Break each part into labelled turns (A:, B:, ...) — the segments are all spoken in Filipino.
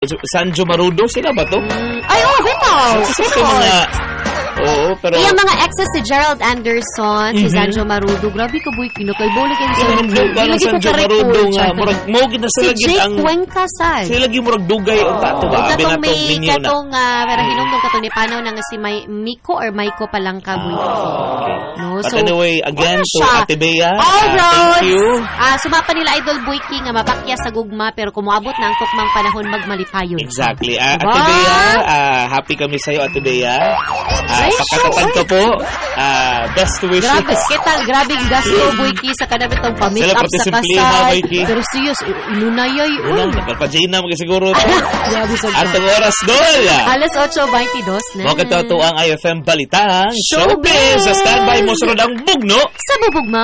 A: Sanjo Marudo, sila ba to?
B: Ay, bitaw.
A: Kasi ito mga... Oo, pero...
B: Yung mga exes si Gerald Anderson, si Sanjo Marudo, grabe ka boy, kinakaibolig kayo sa...
A: Parang Sanjo Marudo nga, murag mo gina sila
B: si Jake Cuenca, sal.
A: Sila lagi murag dugay o tato ba?
B: Katong may katong, pero hinungdong katong ni Panaw na nga si Miko or Maiko palang ka boy. No,
A: But
B: so,
A: anyway, again to Ate Bea.
B: Alright.
A: Thank you.
B: Sumapa nila Idol Boy King nga mapakya sa gugma pero kumuabot na ang tukmang panahon magmalipayon.
A: Exactly. Ate Bea, happy kami sa'yo, Ate Bea. Pakatatag ka po. Best wishes.
B: Grabe gasto Boy King sa kanami itong pa-make up sa kasal. Pero serious, inunayay.
A: Nagpapajina mo siguro ito.
B: Grabe sa
A: At ang oras doon.
B: Alas 8:22 na.
A: Mga katoto ang IFM Balitang Showbiz. Sa standby mo sunod ang bugno
B: sa bubugma.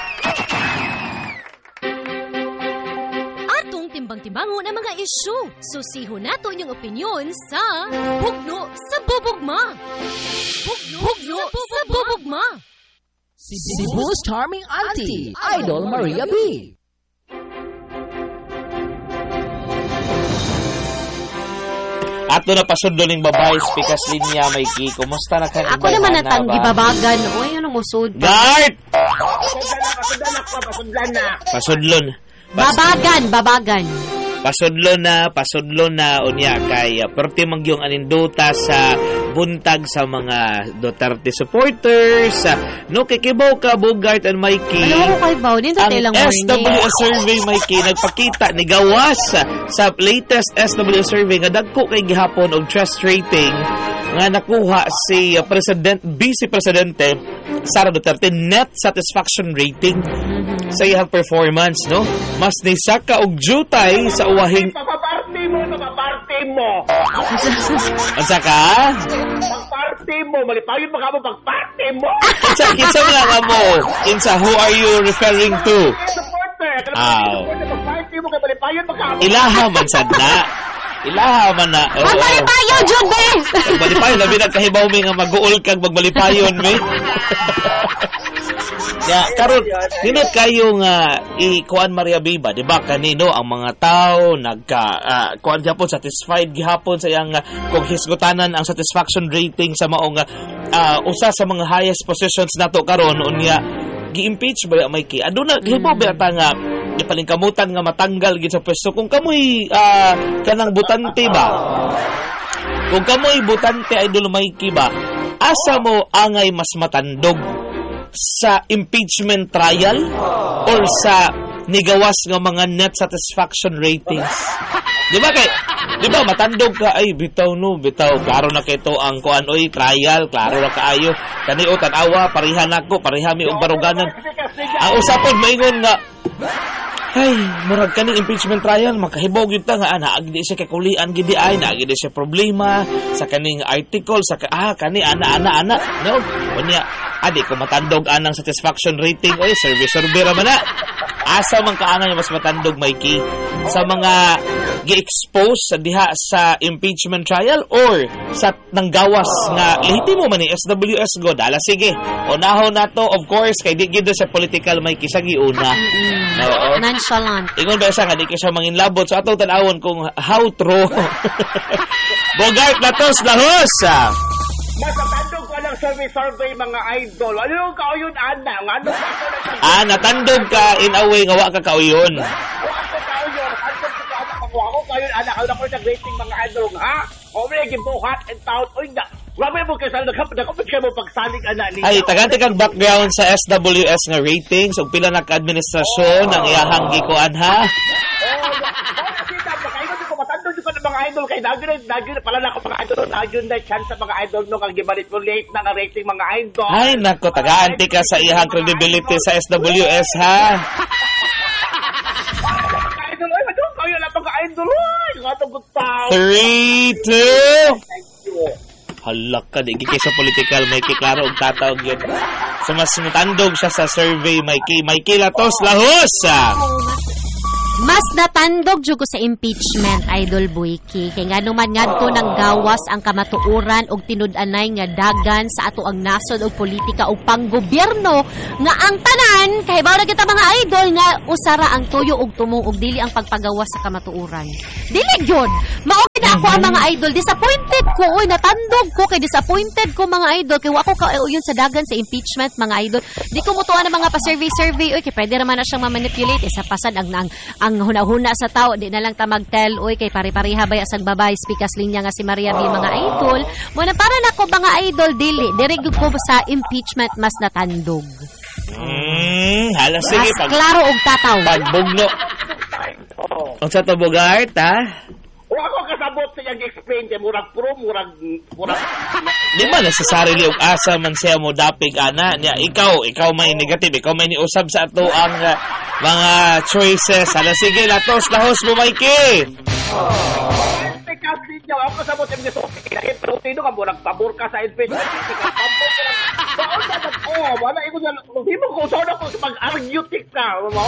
B: Atong timbang-timbangon ang mga isyu. Susiho nato yung opinyon sa Bugno sa Bubugma. Bugno sa Bubugma.
C: Cebu's charming auntie, Idol Maria B.
A: Ato na pasudlo ning babae speakers linya may ki. Kumusta na ka?
B: Ako naman natang gibabagan. Uy, ano mo sud?
A: Guard!
D: Pasudlon.
B: Babagan.
A: Pasudlo na unya kay perti mangyong aninduta sa buntag sa mga Duterte supporters. No kikibaw ka Bogart and Mikey.
B: Ano ko kay Baw din sa telang morning.
A: SWS survey Mikey nagpakita ni gawas sa latest SWS survey nga dagko kay gihapon og trust rating nga nakuha si Vice Presidente Sara Duterte net satisfaction rating sa iyang performance, no? Mas nisaka og jutay sa uwahing
D: Paparty mo.
A: At saka
D: Pagparty mo, malipayon pa ka mo pagparty mo.
A: Kinsa lang mo? Kinsa, who are you referring to?
D: Supporter. Pagparty mo, kay malipayon pa ka mo.
A: Ilaha man sad na. Ilaha man na.
B: Magbalipayon, Jude!
A: Magbalipayon, labi na kahibaw mi nga mag-uol kag magbalipayon mi. Ya, karon ninot kayo nga ikuan Maria Biba, di ba kanino ang mga tao kuan gyapon satisfied gihapon sa iyang kung hisgutanan ang satisfaction rating sa maong usa sa mga highest positions nato karon unya gi-impeach ba may ki aduna hibaw ba ta nga ipalingkamutan nga matanggal gid sa pwesto kung kamoy kanang butante ba kung kamoy butante Idol Mikey ba asa mo angay mas matandog sa impeachment trial or sa nigawas nga mga net satisfaction ratings. Di ba matandog ka ay bitaw klaro na kito ang kuan oy trial, klaro na kaayo kani o tan-awa parihan ako parihami og baruganan. Ang usapon maingon nga ay murag kani impeachment trial makahibaw gyud ta nga naagi di siya kay kulian gid ay naagi di siya problema sa kaning article sa kani ana no unya adi ko matandog anang satisfaction rating oy survey ra man na asa man kaangan mas matandog Mikey sa mga gi-expose sa diha sa impeachment trial or sa nanggawas nga lehitimo man ni SWS God ala sige unahon nato of course kay di gid sa political Mikey sa giuna
B: nonchalant
A: ingon ba sa nga di ka siya manginlabot so atong tan-awon kung how true Bogart latos lahos
D: Masatandog ko ng survey mga idol. Ano yung kauyon, Ana? Ano
A: natandog ka in a way nga wa ka kauyon.
D: Wa ka kauyon. Ako kauyon, Ana. Kauyon ako sa rating mga idol, ha? O may gibuhat and taon. Uy, grabe mo kayo sa nakapit kayo mo pagsalig, Ana.
A: Ay, taganti kang background sa SWS nga ratings. O pila na ka-administrasyon ang iyahang gikuan, ha?
D: Mga idol kay dagin pala na ko mga idol dagin na chance sa mga idol no kang gimanipulate na nga rating mga idol.
A: Ay nako taga-anti ka sa iyang credibility sa SWS ha.
D: Idol ay madung kayo na pag idol ay katong gutaw.
A: 3 2 Halak ka di kay sa political may klaro og tatawag yun. So mas matandog siya sa survey Mikey latos lahos.
B: Mas natandog jud ko sa impeachment, Idol Boyki. Kay nga naman ngadto nang gawas ang kamatuoran og tinud-anay nga dagan sa ato ang nasod og politika og panggobyerno nga ang tanan kay bawo na kita mga idol nga usara ang tuyo og tumong og dili ang pagpagawas sa kamatuoran. Dili gyud. Mao na ako ang mga idol, disappointed ko, oy natandog ko kay disappointed ko mga idol kay wa ko kauyon sa dagan sa impeachment mga idol. Di ko mutuan ang mga pa-survey oy kay pwede ra man na siyang ma-manipulate sa pasad ang huna-huna sa tao, di na lang ta mag-tell, oy, kay pare-pareha ba sang babay, speakas linya nga si Maria B, mga idol. Muna para na ko mga idol, dili, dirigog ko sa impeachment mas natandog.
A: Hala, sige.
B: Mas klaro og tataw.
A: Pagbugno. Ang sa Bogart, ha?
D: Wa ko kasabot sa iyang explain kay murag
A: Di ba necessarily og asa man siya mo dapig ana niya ikaw may negative, ikaw may niusab sa ato ang mga choices. Hala, sige, lahos mo, Mikey.
D: Kasi niya ako kasabot yung gusto. Sino ka mo nagpabor ka sa impeachment? Wala iko diyan. Di mo ko sa ako mag-argue ka.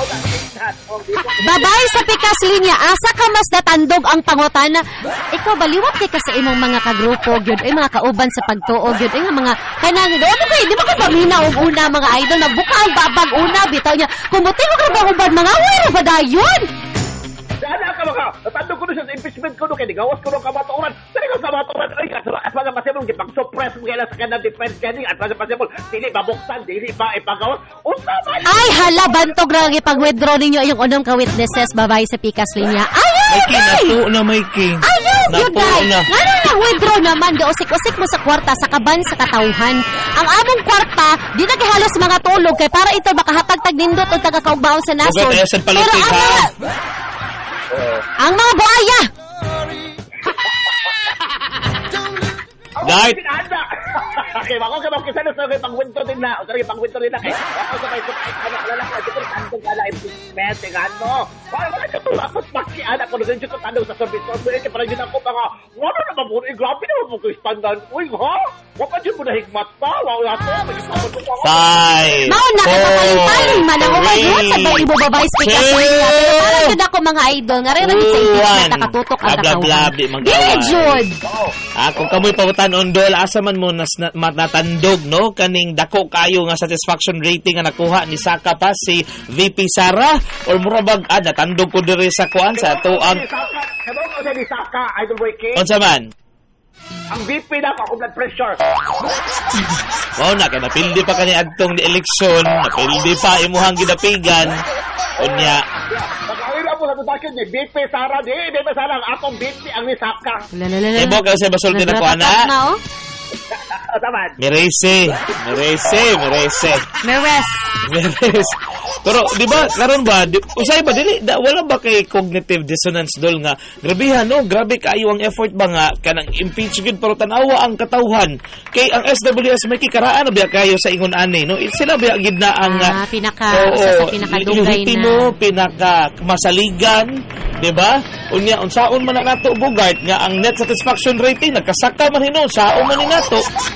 B: Babay sa pikas linya, asa ka mas natandog ang pangutana. Ikaw baliwat kay ka sa imong mga kagrupo gyud ay mga kauban sa pagtuo gyud ay mga kanang do di ba ka pamina og una mga idol nagbuka ang babag una bitaw niya. Kumuti mo ka ba uban mga wala ba dayon?
D: Dada ka maka. Natandog ko sa impeachment ko kay gawas ko ng kamatuoran. Dali ko kamatuoran ay at mga pasibol gipag-suppress mo kaya sa kanang defense kani at mga pasibol dili babuksan dili ba ipagawas. Unsa man?
B: Ay hala bantog ra gipag-withdraw ninyo yung unang ka witnesses babay sa pikas linya.
A: Mikey, nato na Mikey.
B: Ayaw, yun day. Ngano na withdraw naman, gausik-usik mo sa kwarta, sa kaban, sa katauhan. Ang among kwarta, di na halos mga tulog, kay para ito makahatag-tag nindot o taga-kaugbaon sa nasod. Pero ang mga buhaya!
D: Guard! Okay, ako ka magkisa na sa pangwento din na. O sorry, pangwento din na. Ako sa may anak ko, ito tandong ka na impeachment, mo. Wala ka ito, ako makianak ko, naging ko tandong sa service. Kaya parang yun ako mga, wala na mabuno, grabe na mo ko istandan. Uy, ha? Wala dyan mo na higmat pa. Wala to, magkisapot ko.
A: 5,
B: Mauna ka papaling-paling man ako kayo sa bayi mo babay speaker. Pero parang yun ako mga idol. Nga rin sa impeachment, nakatutok ang katauhan. Dili, Jude!
A: Kung kamoy pautan ondol, asa man mo natandog, no? Kaning dako kayo nga satisfaction rating nga nakuha ni Saka pa si VP Sara or murabag natandog ko diri sa kuan sa ato ang
D: Kabang ko sa ni Saka, Idol Boyki.
A: Unsa man?
D: Ang VP na ako blood pressure.
A: Wow, na kay napildi pa kani adtong ni eleksyon, napildi pa imuhang gidapigan. Unya.
D: Pagkawira mo sa tutakin ni VP Sara, VP Sara ang akong VP ang ni Saka.
A: Ibo ka sa basulti na kuan na.
D: Taman.
A: Merese. Pero di ba karon ba usay ba dili wala ba kay cognitive dissonance dol nga grabihan no grabe kaayo ang effort ba nga kanang impeach gid pero tanawa ang katawhan kay ang SWS may kikaraan na biya kayo sa ingon ani no sila biya gid na ang
B: sa pinakadugay na
A: pinaka masaligan di ba unya unsaon man nato Bogart nga ang net satisfaction rating nagkasaka man hinon saon man ni nato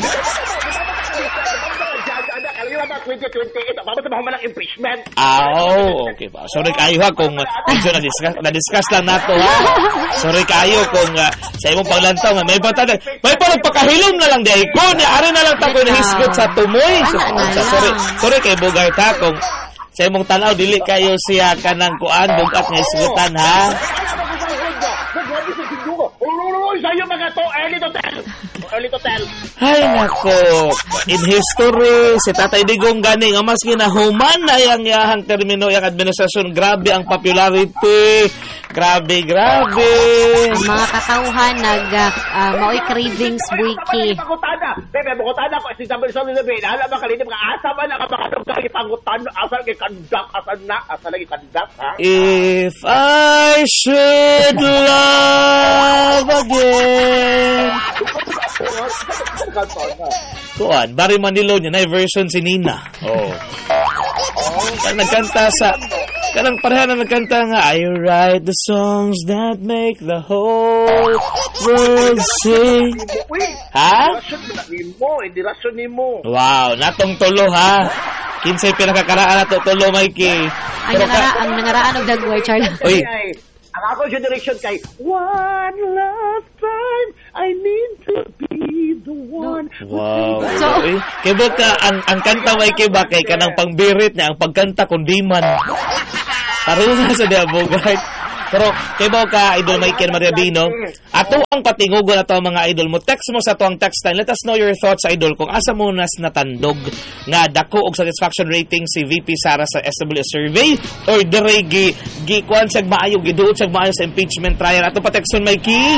D: 2028 babot ba man ang impeachment.
A: Okay ba. Sorry kayo ha kung na-discuss lang nato ha. Sorry kayo kung sa imong paglantaw may patag. May pagpakahilom na lang di ko ni ari na lang ta ko nahisgot sa tumoy. Sorry kay Bogart ha kung sa imong tanaw dili kayo siya kanang kuan bugat nga hisgutan ha.
D: Sa'yo mga to, early to tell.
A: Ay, nako. In history, si Tatay Digong gani, nga mas ginahuman na yung yahang termino, yung administrasyon. Grabe ang popularity. Grabe.
B: Ang mga katauhan, mao'y cravings, buiki.
D: Pagkutada ko, si Samuel Sol Lubin, alam ba kalini, mga asa man na kapakatong kagi pangutan, asa lagi kandak, ha?
A: If I should love again. Kuan, Barry Manilow niya, na version si Nina. Nagkanta sa Kanang pareha na nagkanta nga, I write the songs that make the whole world sing. Ha?
D: Hindi rasyon ni mo.
A: Wow, natong tulo ha. Kinsay pinakakaraan na to tulo, Mikey.
B: Ang nangaraan og dagway, Charles.
A: Uy,
D: Ang ako generation kay one last time I need to be the one.
A: wow.
B: So-
A: Uy, kibo ka, ang kanta Mikey ba kay kanang pangbirit niya, ang pagkanta kundiman. Tarunga sa diya, Bogart. Pero, kibo ka, Idol Mikey Maria Bino, ato ang patingugon ato mga idol mo. Text mo sa ato ang text line. Let us know your thoughts, Idol, kung asa mo nas natandog nga dako og satisfaction rating si VP Sara sa SWS survey or dire gikuan siyag maayo, giduot siyag maayo sa impeachment trial. Ato pa texton, Mikey.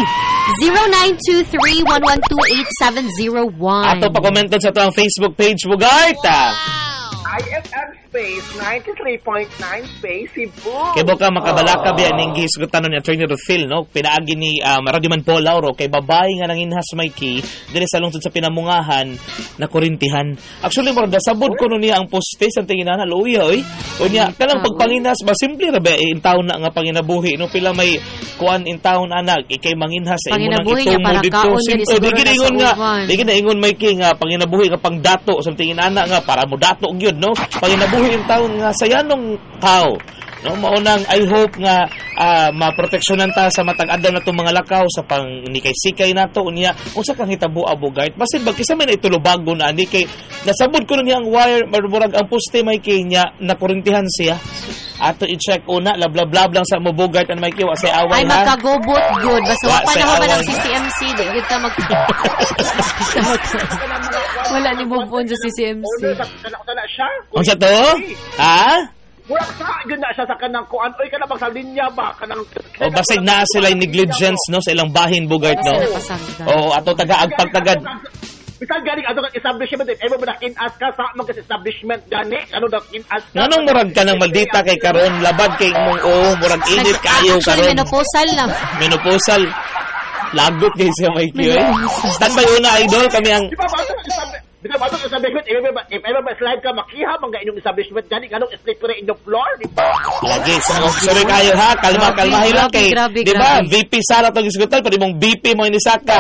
B: 0923-112-8701.
A: Ato pa komenton sa ato ang Facebook page, Bogart.
D: IFM space 93.9 space Cebu.
A: Kibo ka makabalaka biya ning gisgutan ni Attorney Rufil, no? Pinaagi ni Radyoman Paul Lauro kay babae nga nanginhas Mikey diri sa lungsod sa Pinamungahan na kurintihan. Actually mo sabod ko no niya ang poste sa tinginan luya oy. Unya kanang pagpanginhas ba simple ra ba in taon na nga panginabuhi no pila may kuan in taon anak ikay manginhas sa imo nang
B: Panginabuhi niya
A: itumo
B: para
A: dito.
B: kaon
A: Simple
B: diri
A: di
B: siguro
A: giningon
B: nasa
A: nga.
B: uban.
A: Di ginaingon Mikey nga panginabuhi ka pang dato sa tinginan nga para mo dato gyud no. Panginabuhi in taon nga sayanong tao. No, maunang I hope nga maproteksyonan ta sa matag adlaw na itong mga lakaw sa pang ni kay sikay nato unya usa kang hitabo Bogart basin ba kisa may itulubago na ni kay nasabod ko niya ang wire murag ang poste may kay niya nakurintihan siya ato i-check una lablab lang sa mo Bogart and Mikey wa say away
B: Ay,
A: ha
B: magkagobot good. Basta
A: Wa,
B: wala
A: say
B: pa
A: away.
B: ng CCMC. Di kita Wala ni move on sa CCMC.
D: Kana siya.
A: unsa to ha
D: Murag sa yun na siya sa kanang kuan. Oy kana bang sa linya ba kanang
A: o basig na sila yung negligence no sa ilang bahin Bogart no
B: Basta napasagdan.
A: o ato tagaagpagtagad
D: Bisan galing ato kang establishment din. Ay mo ba nakin-as ka sa mga establishment gani? Ano daw kin-as ka?
A: nganong murag ka ng maldita kay karon labad kay mong murag init kayo
B: Actually,
A: karon
B: menopausal lang.
A: menopausal lagot guys sa Mikey eh. Standby una idol kami ang
D: Di ba ba ito establishment? If ever ba slide ka, makiha mga inyong establishment gani. Ganong slippery inyong floor? Di ba?
A: lagi sorry kayo ha kalma lang kay
B: grabe,
A: di ba
B: grabe.
A: VP Sara to gisgutan pwede mong BP mo inisaka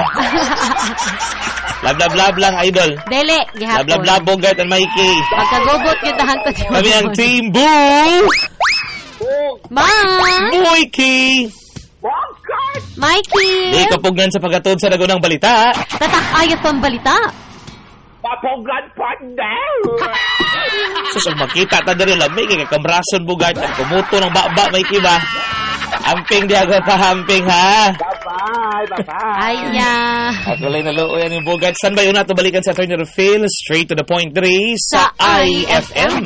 A: Lablab lang idol
B: Dele, gihapon.
A: Lablab Bogart and Mikey
B: Pagkagobot kita hangtod yung
A: kami ang Team Boo
D: Oh,
B: Ma!
A: Mikey
D: wrong card!
B: Mikey!
A: di kapugnan sa pagkatod sa nagunang balita
B: Tatak-ayot ang balita.
D: Papogan partner!
A: so makita ta diri lamig kay kamrason Bogart ang kumuto ng baba Mikey ba amping diaga pa hamping ha
D: Bye-bye!
B: Aya.
A: Ako lang naluoy ang Bogart. Saan ba yun nato balikan sa Attorney Phil? Straight to the point 3 sa IFM.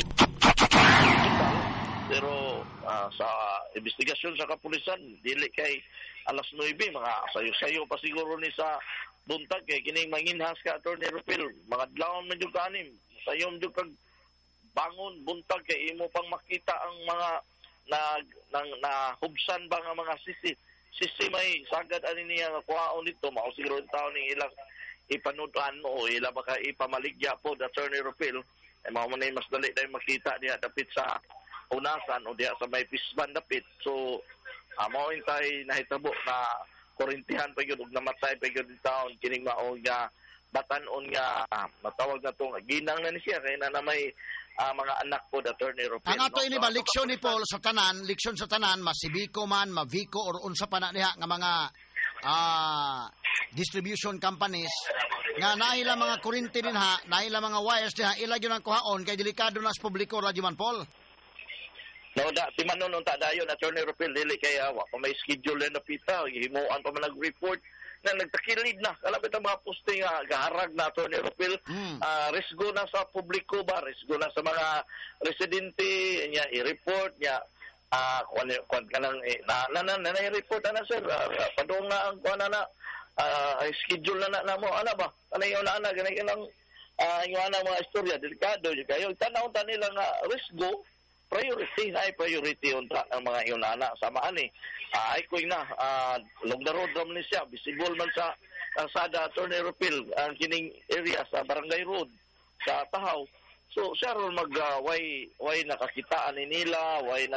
E: Pero sa investigasyon sa kapulisan, dili kay alas 9, mga sayo-sayo pa siguro ni sa buntag kay kining manginhas ka Attorney Phil. Mga adlawon man jud kanim. Sayom jud kag bangon buntag kay imo pang makita ang mga na hubsan ba nga mga sisi may sagad ani niya nga kuhaon dito mao siguro yung taon ning ilang ipanudan o ila baka ipamaligya po the Attorney Phil ay mao man mas dali dai makita diha dapit sa unasan o diha sa may pisban dapit so mao intay nahitabo na korintihan pa gyud ug namatay pa gyud yung taon kining mao nga batan-on nga matawag na to ginang na ni siya kay na may mga anak po the Attorney Phil.
F: Ang ato ini ba leksyon ni Paul sa tanan, leksyon sa tanan, masibiko man, maviko or unsa pa na niya nga mga distribution companies nga naila mga kuryente din ha, naila mga wires diha, ila gyud ang kuhaon kay delikado na sa publiko radyo man Paul.
E: No, timanon nung tadayon Attorney Phil dili kay wa pa may schedule na pita, himuan pa man nag-report na nagtakilid na. Alam ito mga poste nga gaharag na Attorney Phil. Risgo na sa publiko ba, risgo na sa mga residente niya i-report niya kung kanang na-report na sir padung na ang kuan na schedule na mo ana ba kanay yung na ganay lang yung mga istorya delikado kayo tanaw nila nga risgo high priority unta ang mga yunana samaan ay ko na along the road ram ni siya visible man sa kalsada Attorney Phil ang kining area sa Barangay Road sa Tahaw So siya ron way nakakitaan ni nila, way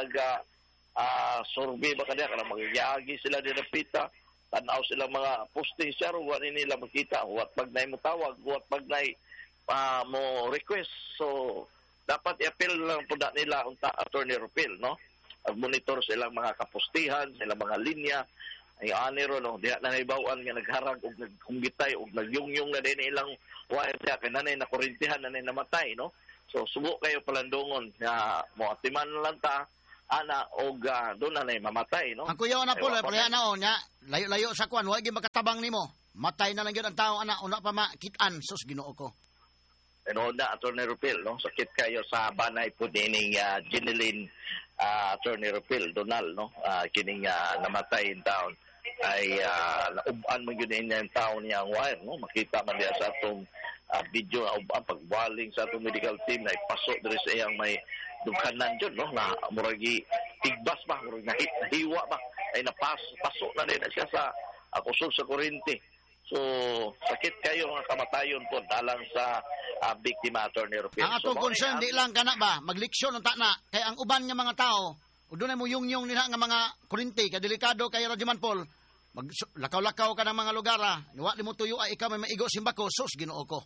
E: survey ba kanya kana magyagi sila din pita, tanaw sila mga poste siya ron wa nila makita wat pag nay mo tawag, wat pag nay mo request. So dapat i-appeal lang po nila unta Attorney Rupil, no? Monitor silang mga kapostihan, silang mga linya, ay anero, no? Diya na naibawaan nga nagharag o nagkumbitay o nagyungyong na din ilang wire diya, kaya nanay na kurintihan, nanay namatay, no? So, subo kayo palandungon na mo atiman lang ta, ana, o doon nanay mamatay, no?
F: Ang kuyaw na po, pareha na nya, layo-layo sa kwan, huwag makatabang nimo. Matay na lang yun ang tao, ana, una pa makitaan, sus, Ginoo ko.
E: Ano na, Attorney Rupil, no? Sakit kayo sa banay po dining Jeneline Attorney Rupil, Donald, no? Kining namatay in town ay nauban mo yun yung taon niya ang wire, no? Makita man niya sa atong video na uban, pagbaling sa atong medical team na ipasok dito sa iyang may dughanan dyan, no? Na muragi tigbas ba, muragi nahiwa ba, ay napasok na din siya sa kusog sa kurente. So, sakit kayo ang kamatayon po dalang sa biktima, Attorney Rupil.
F: Ang atong concern, di lang kana ba, magliksyon ang na, kaya ang uban nga mga tao, o doon mo yung nila nga mga kurente, kadelikado kay Radyo Manpol, lakaw-lakaw ka ng mga lugar, niwa mo tuyo ay ikaw may maigo simbako, sus, Ginoo ko.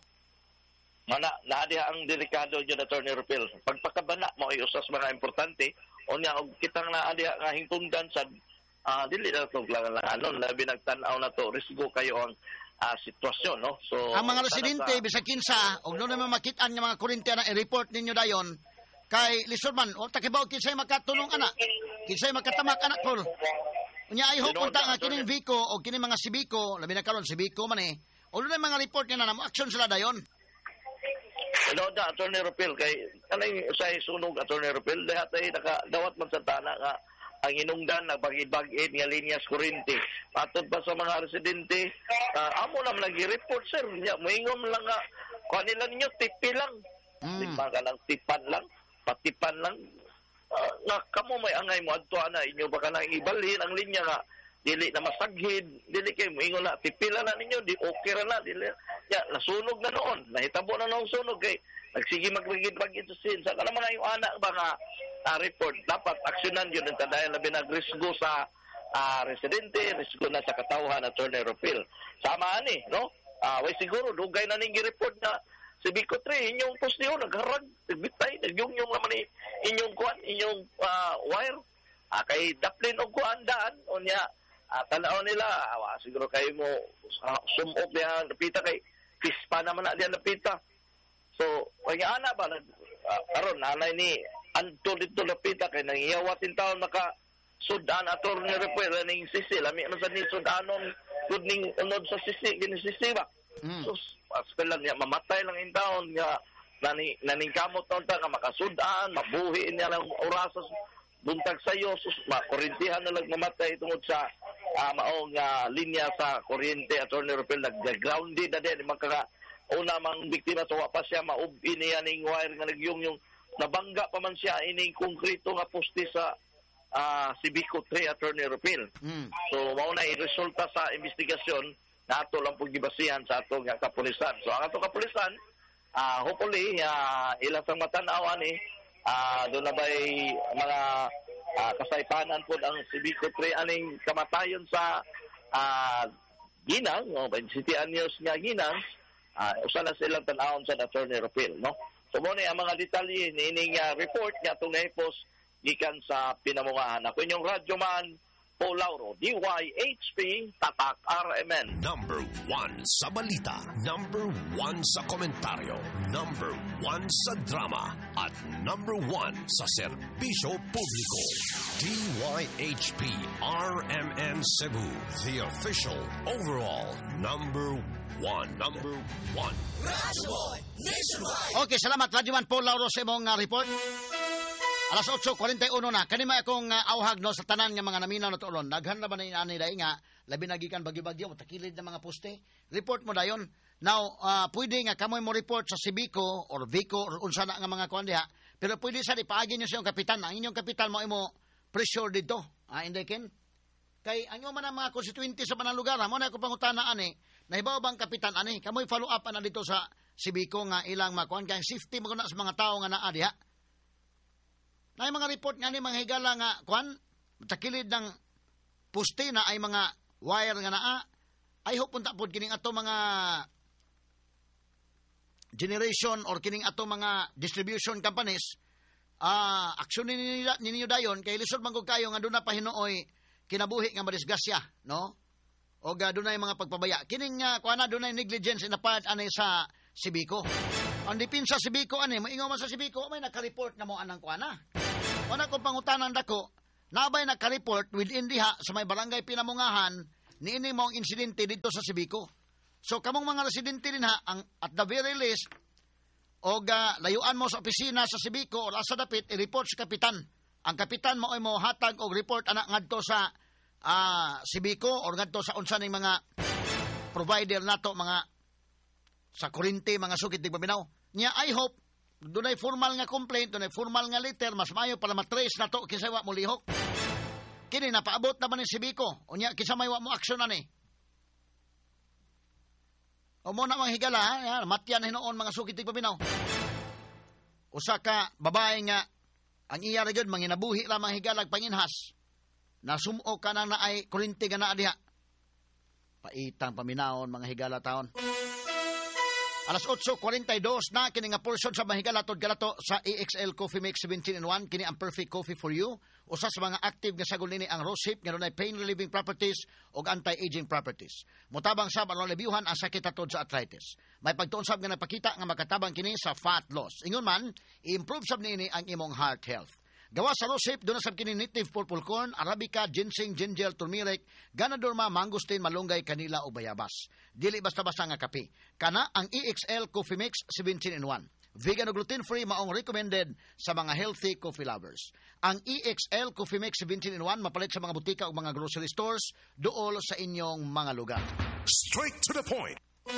E: Naadiha ang delikado dyan, Attorney Rupil. Pagpakabana mo ay usas mga importante, o niya, kitang naadiha nga hingtungdan sa dili na ito lang labi nagtanaw na to, risgo kayo ang sitwasyon, no? So,
F: ang mga residente, bisag kinsa, o doon naman makitaan ng mga kurente na i-report ninyo dayon, kay Lisorman, o takibaw, kinsay makatulong anak, kinsay makatamak anak ko. Unya ay hukunta nga kining Vico, o kining mga Sibiko, labi na karon Sibiko man o doon na mga report nila na action sila dayon.
E: Ano da, Attorney Rupil, kay anay usay sunog, Attorney Rupil, dahat ay nakadawat man sa tana nga ang inungdan na bagid-bagid nga linyas kurente. Patod pa sa mga residente, amo naman nag-report, sir. Moingom lang nga, kung nila ninyo, tipi lang. Tipa ka lang, tipan lang, patipan lang. Nga kamo may angay mo, adto na inyo baka nang ibalhin ang linya nga, dili na masaghid, dili kayo moingon na, tipila na ninyo, di okay ra na, dili. Nasunog na noon, nahitabo na noong sunog, kay nagsige magbagid-bagid sa sin. Sa kanang mga yung anak ba nga, report, dapat aksyonan yun ang tadayan labi nagrisgo sa residente, risgo na sa katawhan at Attorney Rupil. Sama ni, no? Way siguro, dugay na ning report na si Vico 3, inyong postiyo, nagharag, nagbitay, nagyungyong naman inyong kuan, inyong wire. Kay daplin o kuan daan, o niya, tanaw nila, siguro kayo mo sumop niya, napita kay pispa naman na diyan napita. So, kaya ana ba, karon nanay ni Anto dito napita kay nangiyawatin taon naka sudan Attorney Rupil ning sisi lami man sa ni sudanon good ning unod sa sisi gini sisi ba. So aspelan niya mamatay lang in taon nga naningkamot taon ta nga makasudan mabuhi niya lang orasas buntag sayo sus makurintihan na lang mamatay tungod sa maong linya sa kuryente. Attorney Rupil nag-grounded na din magkaka una mang biktima so wa pa siya maubi niya ning wire nga nagyung nabangga pa man siya ining konkreto nga poste sa Sibiko 3, Attorney Rupil. So, mauna i-resulta sa investigasyon na ato lang po gibasihan sa ato nga kapulisan. So, ang ato kapulisan, hopefully, ilasang matanawan doon na ba'y mga kasaypanan po ang Sibiko 3 aning kamatayon sa Ginang, no? 20 anyos nga Ginang, usa na silang tanawon sa Attorney Rupil, no? So, muna ang mga detalye nining report niya itong naipos gikan sa pinamungahan. Ako inyong Radyo Man, Paul Lauro, DYHP, Tatak RMN.
G: Number 1 sa balita, number 1 sa komentaryo, number 1 sa drama, at number 1 sa serbisyo publiko. DYHP RMN Cebu, the official overall number 1. Number 1. Radyo Boy Nationwide.
F: Okay, salamat Radyo Man Paul Lauro sa imong report. Alas 8:41 na. Kanima akong awhag no sa tanan nga mga naminaw na tuolon. Daghan na ba na inani dai nga labi nagikan bagyo-bagyo matakilid na mga poste. Report mo dayon. Now, pwede nga kamoy mo report sa Sibiko or Vico or unsa na nga mga kuan diha. Pero pwede sa ipaagi niyo sa inyong kapitan. Ang inyong kapitan mo imo pressure dito. Inday ken? Kay ang man ang mga konstituente sa manang lugar, mo na ko pangutana ani, nahibaw bang kapitan ani, kamoy follow up na dito sa Sibico nga ilang makuan kay safety mo na sa mga tao nga naa diha. Nay mga report nga ni mga higala nga kuan takilid ng poste na ay mga wire nga naa. I hope punta pod kining ato mga generation or kining ato mga distribution companies aksyon ninyo dayon kay lisod man gud kayo nga doon na pahinuoy kinabuhi nga madisgasya, no? O dunay mga pagpabaya. Kining kuana dunay negligence in the part ani sa Sibico. Ang dipinsa sa Sibico ani, moingaw man sa Sibico, may naka-report na mo anang kuana. Wala ko pangutanan dako, nabay naka-report within diha sa may barangay Pinamungahan niini mo ang insidente dito sa Sibico. So kamong mga residente din ang at the very least o layuan mo sa opisina sa Sibico o asa dapit i-report sa kapitan. Ang kapitan mo ay mo hatag og report anak ngadto sa Sibico or ngadto sa unsa ning mga provider nato mga sa kuryente mga sukit di paminaw. Nya I hope dunay formal nga complaint, dunay formal nga letter, mas mayo para matrace nato kinsa wa mo lihok. Kini napaabot naman ni Sibico. Unya kinsa may wa mo aksyon ani. O mo na mga higala, matyan hinoon mga sukit di paminaw. Usa ka babae nga ang iya ra gyud manginabuhi ra mga higalag panginhas. Nasumo ka nang naay kuryente nga naa diha. Paitang paminaon mga higala taon. Alas 8:42 na kini nga portion sa mga higala tod kalato sa EXL Coffee Mix 17-in-1 kini ang perfect coffee for you. Usa sa mga active nga sagol nini ang rosehip nga dunay pain relieving properties ug anti-aging properties. Mutabang sab ang rebyuhan ang sakit atod sa arthritis. May pagtuon sab nga napakita nga makatabang kini sa fat loss. Ingon man, i-improve sab nini ang imong heart health. Gawa sa rosehip, doon na sab kini native purple corn, arabica, ginseng, ginger, turmeric, ganadorma, mangosteen, malunggay, kanila o bayabas. Dili basta-basta nga kape. Kana ang EXL Coffee Mix 17-in-1. Vegan o gluten-free maong recommended sa mga healthy coffee lovers. Ang EXL Coffee Mix 17-in-1 mapalit sa mga butika o mga grocery stores dool sa inyong mga lugar.
G: Straight to the point.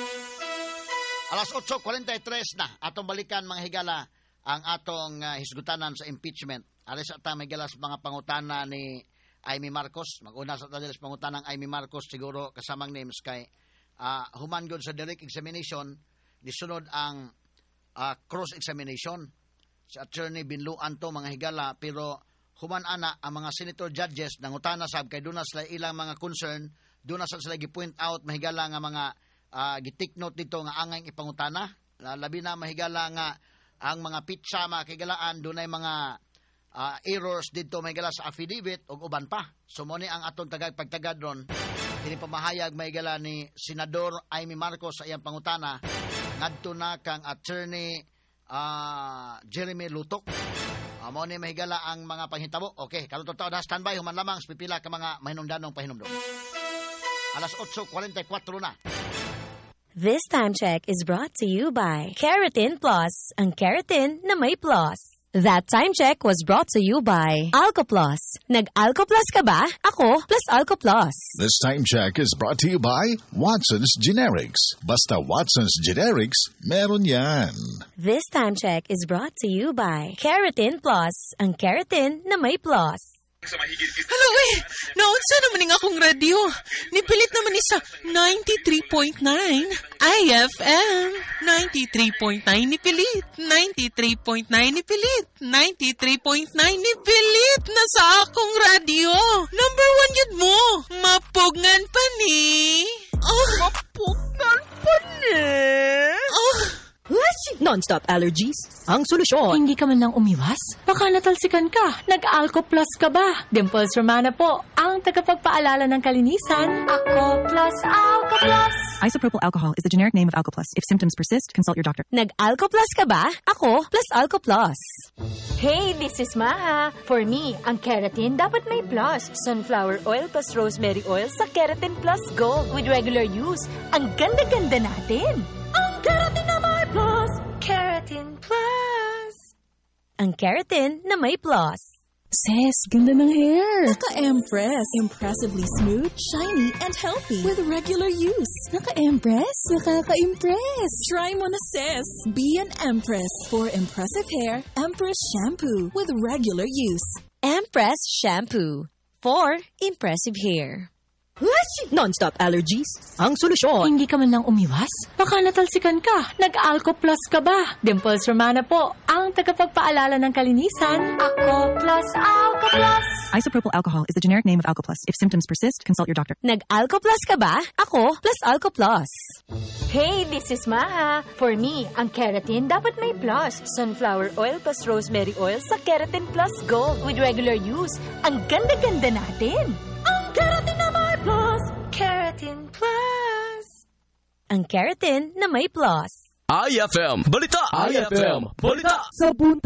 F: Alas 8:43 na atong balikan mga higala ang atong hisgutanan sa impeachment. Alis at may galas mga pangutana ni Amy Marcos. Mag-una sa tadilas pangutanang Amy Marcos siguro kasamang names kay human good sa direct examination nisunod ang cross-examination. Si Attorney Binluan to mga higala pero human ana ang mga senator judges nangutana sab kay doon na sila ilang mga concern, doon na sila gi-point out mahigala nga mga gi-take note dito nga angay ipangutana. Labi na mahigala nga ang mga pitsa makigalaan doon ay mga errors dito may gala sa affidavit o uban pa. So mo ni ang atong pagtagad ron kini pamahayag may gala ni Senador Amy Marcos sa iyang pangutana ngadto na kang Attorney Jeremy Lutok. Mo ni mahigala ang mga panghitabo. Okay, karon taw na standby human lamang sa pipila ka mga mahinungdanong pahinumdom. Alas 8:44 na.
H: This time check is brought to you by Keratin Plus, ang keratin na may plus. That time check was brought to you by Alcoplus. Nag-Alcoplus ka ba? Ako plus Alcoplus.
I: This time check is brought to you by Watson's Generics. Basta Watson's Generics, meron yan.
H: This time check is brought to you by Keratin Plus, ang keratin na may plus.
J: Hello, naunsa naman nga akong radio. Nipilit naman ni sa 93.9 IFM. 93.9 nipilit. 93.9 nipilit. 93.9 nipilit na sa akong radio. Number 1 yun mo. Mapugngan pa ni. Mapugngan pa ni.
C: Non-stop allergies? Ang solusyon.
K: Hindi ka man lang umiwas? Baka natalsikan ka. Nag-Alcoplus ka ba? Dimples Romana po, ang tagapagpaalala ng kalinisan. Ako plus Alcoplus.
L: Isopropyl alcohol is the generic name of Alcoplus. If symptoms persist, consult your doctor.
H: Nag-Alcoplus ka ba? Ako plus Alcoplus.
M: Hey, this is Maha. For me, ang keratin dapat may plus. Sunflower oil plus rosemary oil sa Keratin Plus Gold with regular use. Ang ganda-ganda natin. Ang keratin na may plus. Keratin Plus.
H: Ang keratin na may plus.
N: Sis, ganda ng hair. Naka-Empress. Impressively smooth, shiny, and healthy. With regular use. Naka-Empress? Nakaka-impress. Try mo na, sis. Be an Empress. For impressive hair, Empress Shampoo. With regular use.
H: Empress Shampoo. for impressive hair.
C: Non-stop allergies? Ang solusyon.
K: Hindi ka man lang umiwas? Baka natalsikan ka. Nag-Alco Plus ka ba? Dimples Romana po, ang tagapagpaalala ng kalinisan. Ako plus Alco Plus.
L: Isopropyl alcohol is the generic name of Alco Plus. If symptoms persist, consult your doctor.
H: Nag-Alco Plus ka ba? Ako plus Alco Plus.
M: Hey, this is Maha. For me, ang keratin dapat may plus. Sunflower oil plus rosemary oil sa Keratin Plus Gold. With regular use, ang ganda-ganda natin. Ang keratin na may plus. Keratin Plus.
H: Ang keratin na may plus.
G: IFM Balita! IFM Balita!
C: Sa bunta.